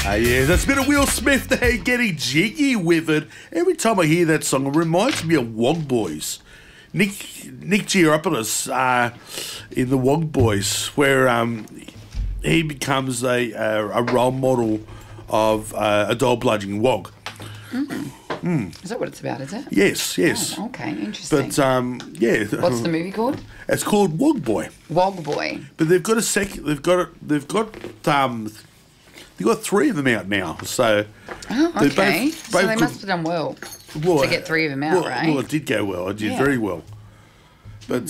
Yeah, that's a bit of Will Smith there, getting jiggy with it. Every time I hear that song, it reminds me of Wog Boys. Nick Giaropoulos in the Wog Boys, where he becomes a role model of a dog-bludgeoning wog. Is that what it's about, is it? Yes. Oh, okay, interesting. But, yeah. What's the movie called? It's called Wog Boy. Wog Boy. But they've got a second. They've got three of them out now. So. Oh, okay. Both so they must have done well to get three of them out, right? Well, it did go well. It did very well. But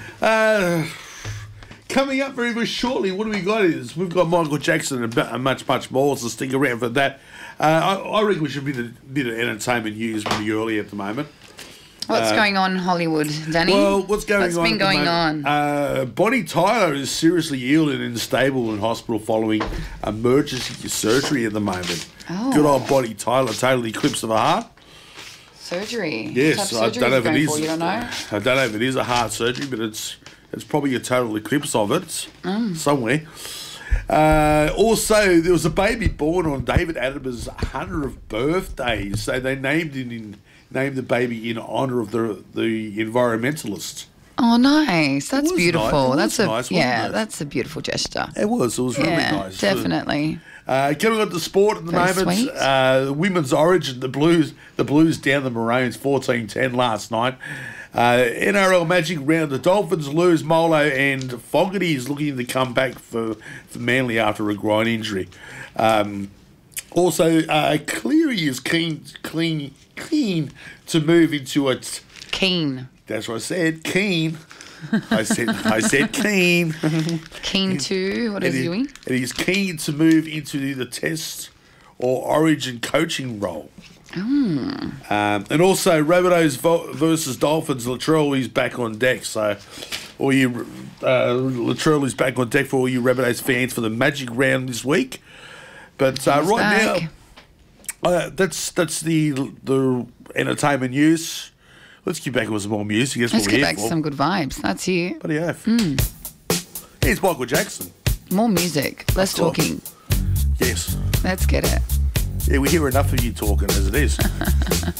coming up very, very shortly, what do we got is we've got Michael Jackson and much, much more, so stick around for that. I reckon we should be a bit of entertainment news pretty early at the moment. What's going on in Hollywood, Danny? Well, what's been going on? Bonnie Tyler is seriously ill and unstable in hospital following emergency surgery at the moment. Oh. Good old Bonnie Tyler, total eclipse of her heart. Surgery? Yes, I don't know if it is. You don't know? I don't know if it is a heart surgery, but it's probably a total eclipse of it somewhere. Also, there was a baby born on David Attenborough's 100th birthday, so they named the baby in honour of the environmentalist. Oh, nice! That's beautiful. Nice. That's a beautiful gesture. It was really nice. Definitely. Coming on to sport at the moment, women's Origin, the Blues down the Maroons 14-10 last night. NRL Magic round, the Dolphins lose Molo, and Fogarty is looking to come back for Manly after a groin injury. Also, Cleary is keen to move into a... Keen. That's what I said, keen. I said keen. Keen to? What is he doing? And he's keen to move into either Test or Origin coaching role. And also, Rabbitohs versus Dolphins, Latrell is back on deck. So, all you Latrell is back on deck for all you Rabbitohs fans for the Magic round this week. But right now, that's the entertainment news. Let's get back with some more music. Let's get back to some good vibes. That's you. What do you have? Here's Michael Jackson. More music, less talking. Yes. Let's get it. Yeah, we hear enough of you talking as it is.